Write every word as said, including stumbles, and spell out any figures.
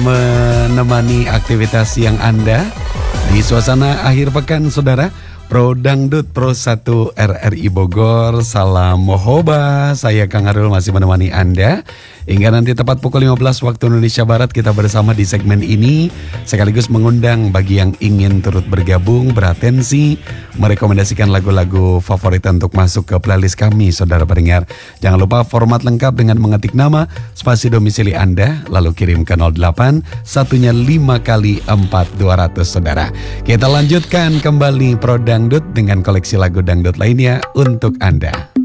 menemani aktivitas yang Anda di suasana akhir pekan, saudara. Pro Dangdut Pro satu R R I Bogor, salam mohoba. Saya Kang Arul masih menemani Anda hingga nanti tepat pukul lima belas waktu Indonesia Barat. Kita bersama di segmen ini sekaligus mengundang bagi yang ingin turut bergabung, beratensi, merekomendasikan lagu-lagu favorit untuk masuk ke playlist kami, saudara pendengar. Jangan lupa format lengkap dengan mengetik nama, spasi domisili Anda, lalu kirim ke nol delapan, satunya lima kali empat dua ratus, saudara. Kita lanjutkan kembali Pro Dangdut dengan koleksi lagu dangdut lainnya untuk Anda.